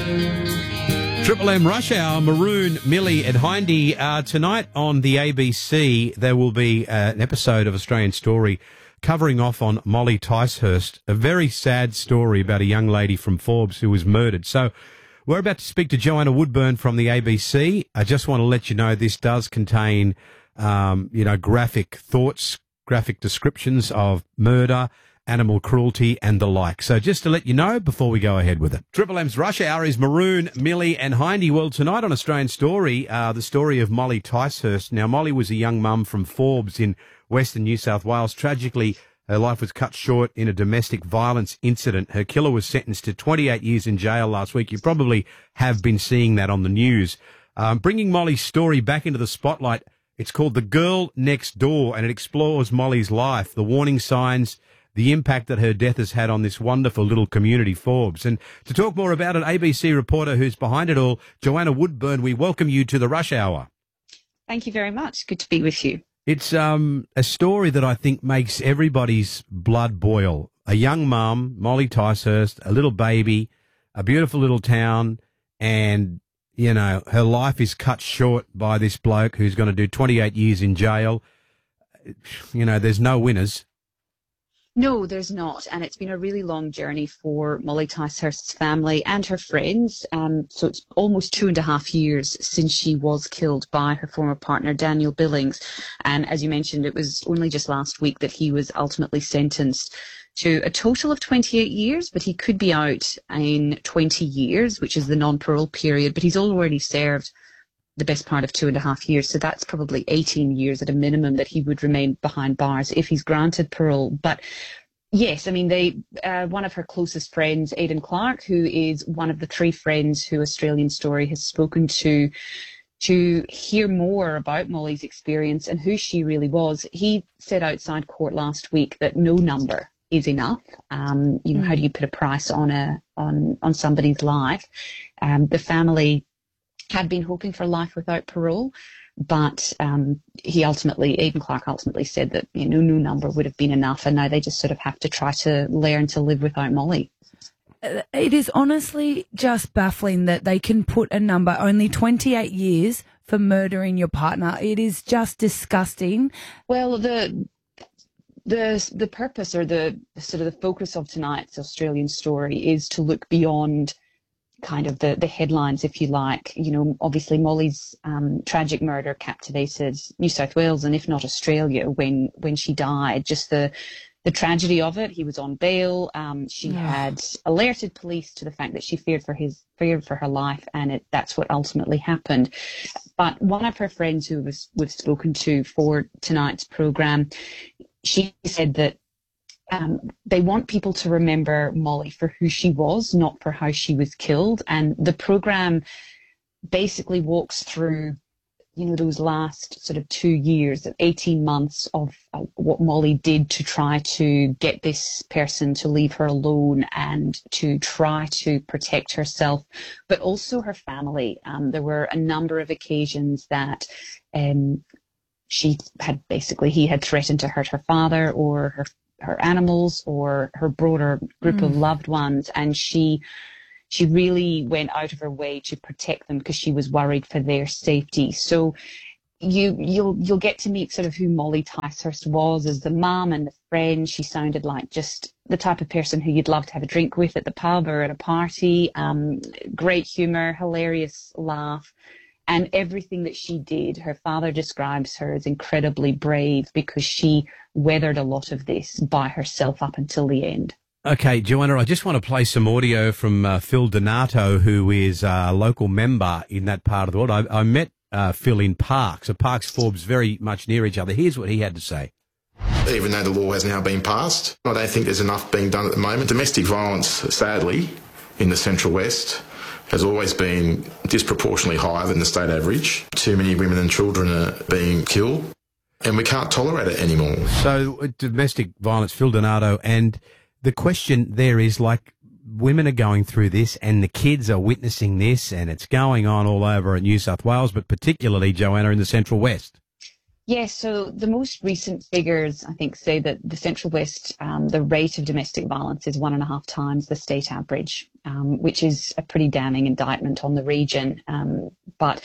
Triple M Rush Hour, Maroon, Millie and Hindy. Tonight on the ABC, there will be an episode of Australian Story covering off on Molly Ticehurst, a very sad story about a young lady from Forbes who was murdered. So we're about to speak to Joanna Woodburn from the ABC. I just want to let you know this does contain, graphic thoughts, graphic descriptions of murder, animal cruelty and the like. So just to let you know before we go ahead with it. Triple M's Rush Hour is Maroon, Millie and Hindy. Well, tonight on Australian Story, the story of Molly Ticehurst. Now, Molly was a young mum from Forbes in Western New South Wales. Tragically, her life was cut short in a domestic violence incident. Her killer was sentenced to 28 years in jail last week. You probably have been seeing that on the news. Bringing Molly's story back into the spotlight, it's called The Girl Next Door, and it explores Molly's life, the warning signs, the impact that her death has had on this wonderful little community, Forbes. And to talk more about it, ABC reporter who's behind it all, Joanna Woodburn, we welcome you to the Rush Hour. Thank you very much. Good to be with you. It's a story that I think makes everybody's blood boil. A young mum, Molly Ticehurst, a little baby, a beautiful little town, and, you know, her life is cut short by this bloke who's going to do 28 years in jail. You know, there's no winners. No, there's not. And it's been a really long journey for Molly Ticehurst's family and her friends. So it's almost 2.5 years since she was killed by her former partner, Daniel Billings. And as you mentioned, it was only just last week that he was ultimately sentenced to a total of 28 years, but he could be out in 20 years, which is the non-parole period. But he's already served the best part of 2.5 years. So that's probably 18 years at a minimum that he would remain behind bars if he's granted parole. But yes, I mean, one of her closest friends, Aidan Clark, who is one of the 3 friends who Australian Story has spoken to hear more about Molly's experience and who she really was, he said outside court last week that no number is enough. How do you put a price on somebody's life? The family had been hoping for life without parole, but Aidan Clark ultimately said that no number would have been enough, and now they just sort of have to try to learn to live without Molly. It is honestly just baffling that they can put a number, only 28 years for murdering your partner. It is just disgusting. Well, the purpose or the sort of the focus of tonight's Australian Story is to look beyond kind of the headlines, if you like. You know, obviously Molly's tragic murder captivated New South Wales and if not Australia when she died. Just the tragedy of it. He was on bail. She had alerted police to the fact that she feared for her life, and that's what ultimately happened. But one of her friends who we've spoken to for tonight's program, she said that they want people to remember Molly for who she was, not for how she was killed. And the program basically walks through, those last sort of 2 years, 18 months of what Molly did to try to get this person to leave her alone and to try to protect herself, but also her family. There were a number of occasions that he had threatened to hurt her father or her animals or her broader group of loved ones, and she really went out of her way to protect them because she was worried for their safety. So you'll get to meet sort of who Molly Ticehurst was as the mum and the friend. She sounded like just the type of person who you'd love to have a drink with at the pub or at a party. Great humour, hilarious laugh. And everything that she did, her father describes her as incredibly brave because she weathered a lot of this by herself up until the end. Okay, Joanna, I just want to play some audio from Phil Donato, who is a local member in that part of the world. I met Phil in Parkes. So Parkes, Forbes, very much near each other. Here's what he had to say. Even though the law has now been passed, I don't think there's enough being done at the moment. Domestic violence, sadly, in the Central West has always been disproportionately higher than the state average. Too many women and children are being killed, and we can't tolerate it anymore. So domestic violence, Phil Donato, and the question there is, like, women are going through this and the kids are witnessing this, and it's going on all over in New South Wales, but particularly, Joanna, in the Central West. Yes, so the most recent figures, I think, say that the Central West, the rate of domestic violence is 1.5 times the state average, which is a pretty damning indictment on the region. But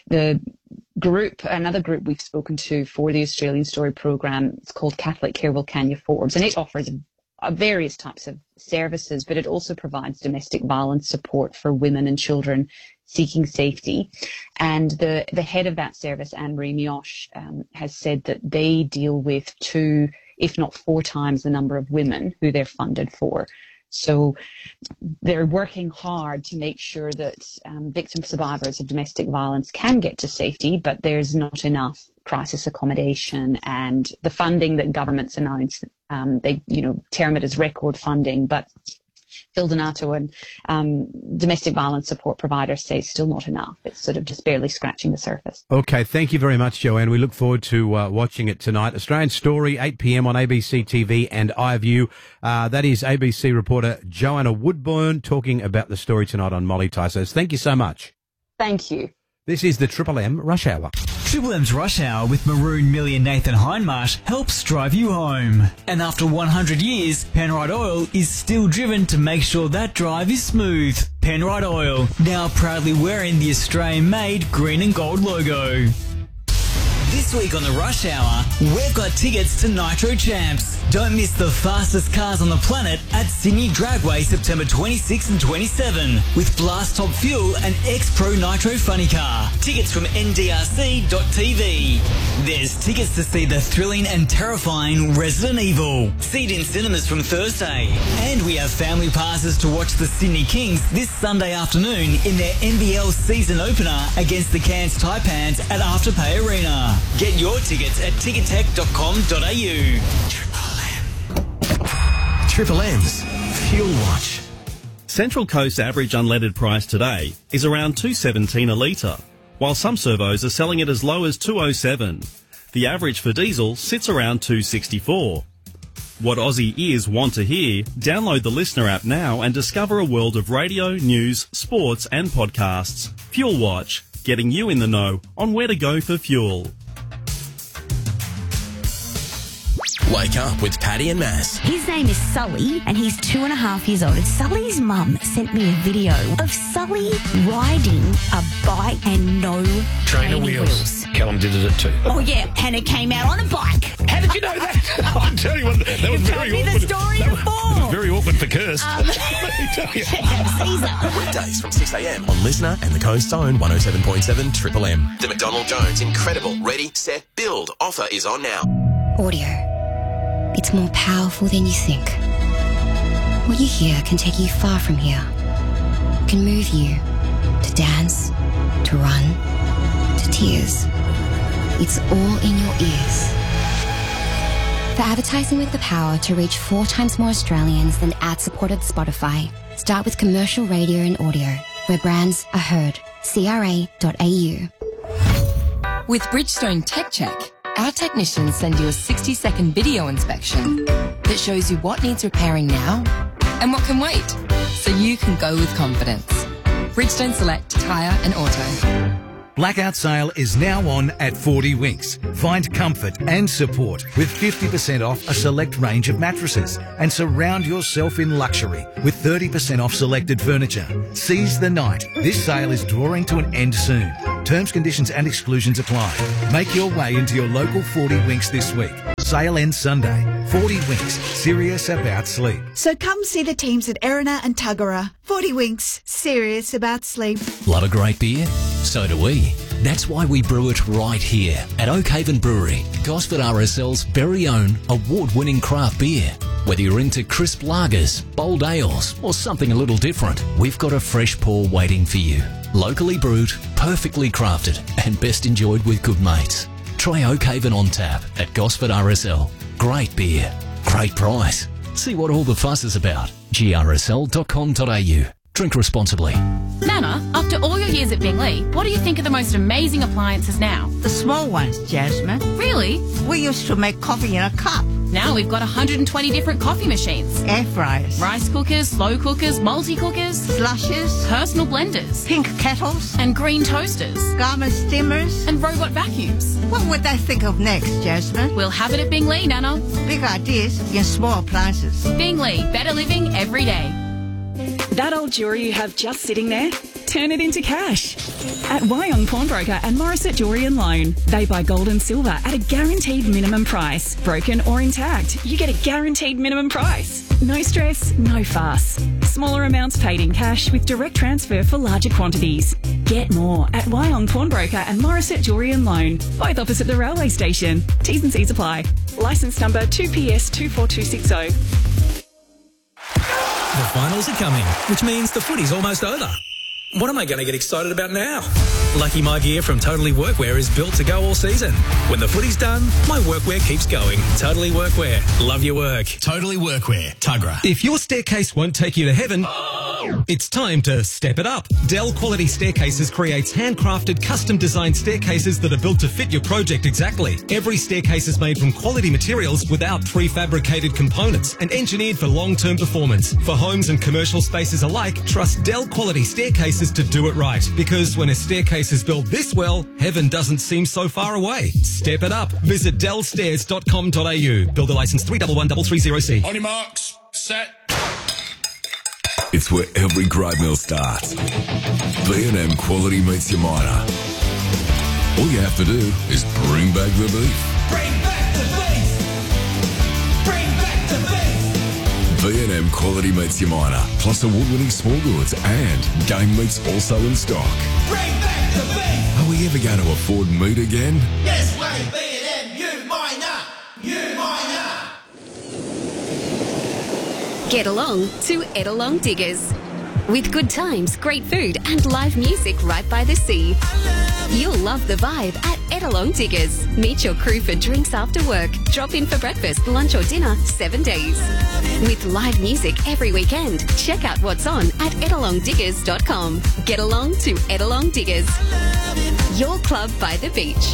another group we've spoken to for the Australian Story programme, it's called Catholic Care Wilcannia Forbes, and it offers various types of services, but it also provides domestic violence support for women and children seeking safety. And the head of that service, Anne-Marie Mioche, has said that they deal with 2, if not 4 times the number of women who they're funded for. So they're working hard to make sure that victim survivors of domestic violence can get to safety, but there's not enough crisis accommodation, and the funding that governments announce, they term it as record funding, but Phil Donato and domestic violence support providers say still not enough. It's sort of just barely scratching the surface. Okay, thank you very much, Joanne. We look forward to watching it tonight. Australian Story, 8 p.m. on ABC TV and iView. That is ABC reporter Joanna Woodburn talking about the story tonight on Molly Ticehurst. Thank you so much. Thank you. This is the Triple M Rush Hour. Triple M's Rush Hour with Maroon, Millie and Nathan Hindmarsh helps drive you home. And after 100 years, Penrite Oil is still driven to make sure that drive is smooth. Penrite Oil, now proudly wearing the Australian-made green and gold logo. This week on the Rush Hour, we've got tickets to Nitro Champs. Don't miss the fastest cars on the planet at Sydney Dragway September 26 and 27 with Blast Top Fuel and X-Pro Nitro Funny Car. Tickets from ndrc.tv. There's tickets to see the thrilling and terrifying Resident Evil. See it in cinemas from Thursday. And we have family passes to watch the Sydney Kings this Sunday afternoon in their NBL season opener against the Cairns Taipans at Afterpay Arena. Get your tickets at tickettech.com.au. Triple M's Fuel Watch. Central Coast's average unleaded price today is around $2.17 a litre, while some servos are selling it as low as $2.07. The average for diesel sits around $2.64. What Aussie ears want to hear? Download the Listener app now and discover a world of radio, news, sports and podcasts. Fuel Watch, getting you in the know on where to go for fuel. Wake up with Paddy and Mass. His name is Sully and he's 2.5 years old. And Sully's mum sent me a video of Sully riding a bike and no trainer wheels. Callum did it too. Oh yeah, and it came out on a bike. How did you know that? I'll tell you what, that was very awkward. The story before. It was very awkward for Kirst. Caesar. Weekdays from 6 a.m. on Listener and the Coast's own 107.7 Triple M. The McDonald Jones Incredible Ready, Set, Build offer is on now. Audio. It's more powerful than you think. What you hear can take you far from here. Can move you to dance, to run, to tears. It's all in your ears. For advertising with the power to reach 4 times more Australians than ad-supported Spotify, start with commercial radio and audio, where brands are heard. CRA.au. With Bridgestone Tech Check, our technicians send you a 60-second video inspection that shows you what needs repairing now and what can wait, so you can go with confidence. Bridgestone Select Tyre and Auto. Blackout sale is now on at 40 Winks. Find comfort and support with 50% off a select range of mattresses and surround yourself in luxury with 30% off selected furniture. Seize the night. This sale is drawing to an end soon. Terms, conditions and exclusions apply. Make your way into your local 40 Winks this week. Sale ends Sunday. 40 Winks. Serious about sleep. So come see the teams at Erina and Tuggerah. 40 Winks. Serious about sleep. Love a great beer? So do we. That's why we brew it right here at Oakhaven Brewery, Gosford RSL's very own award-winning craft beer. Whether you're into crisp lagers, bold ales, or something a little different, we've got a fresh pour waiting for you. Locally brewed, perfectly crafted, and best enjoyed with good mates. Try Oakhaven on tap at Gosford RSL. Great beer, great price. See what all the fuss is about. grsl.com.au. Drink responsibly. Nana, after all your years at Bingley, what do you think are the most amazing appliances now? The small ones, Jasmine. Really? We used to make coffee in a cup. Now we've got 120 different coffee machines, air fryers, rice cookers, slow cookers, multi-cookers, slushers, personal blenders, pink kettles, and green toasters, garment steamers, and robot vacuums. What would they think of next, Jasmine? We'll have it at Bingley, Nana. Big ideas in small places. Bingley, better living every day. That old jewellery you have just sitting there? Turn it into cash. At Wyong Pawnbroker and Morissette Jewellery and Loan, they buy gold and silver at a guaranteed minimum price. Broken or intact, you get a guaranteed minimum price. No stress, no fuss. Smaller amounts paid in cash with direct transfer for larger quantities. Get more at Wyong Pawnbroker and Morissette Jewellery and Loan, both opposite the railway station. T's and C's apply. Licence number 2PS 24260. The finals are coming, which means the footy's almost over. What am I going to get excited about now? Lucky My Gear from Totally Workwear is built to go all season. When the footy's done, my workwear keeps going. Totally Workwear. Love your work. Totally Workwear. Tuggerah. If your staircase won't take you to heaven, it's time to step it up. Dell Quality Staircases creates handcrafted, custom-designed staircases that are built to fit your project exactly. Every staircase is made from quality materials without prefabricated components and engineered for long-term performance. For homes and commercial spaces alike, trust Dell Quality Staircases to do it right. Because when a staircase is built this well, heaven doesn't seem so far away. Step it up. Visit dellstairs.com.au. Builder license 311330C. On your marks, set. It's where every gripe meal starts. B&M Quality meets your miner. All you have to do is bring back the beef. Bring back the beef. Bring back the beef. B&M Quality meets your miner, plus award-winning small goods and game meats also in stock. Bring back the beef. Are we ever going to afford meat again? Yes, way B&M, you miner. You miner. Get along to Edelong Diggers. With good times, great food and live music right by the sea. You'll love the vibe at Edelong Diggers. Meet your crew for drinks after work. Drop in for breakfast, lunch or dinner 7 days. With live music every weekend. Check out what's on at edelongdiggers.com. Get along to Edelong Diggers. Your club by the beach.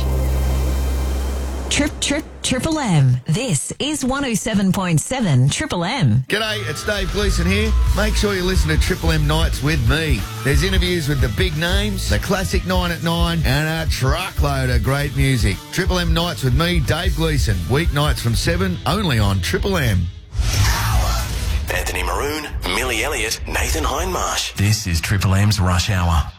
Triple M. This is 107.7 Triple M. G'day, it's Dave Gleeson here. Make sure you listen to Triple M Nights with me. There's interviews with the big names, the classic 9 at 9, and a truckload of great music. Triple M Nights with me, Dave Gleeson. Weeknights from 7, only on Triple M. Anthony Maroon, Millie Elliott, Nathan Hindmarsh. This is Triple M's Rush Hour.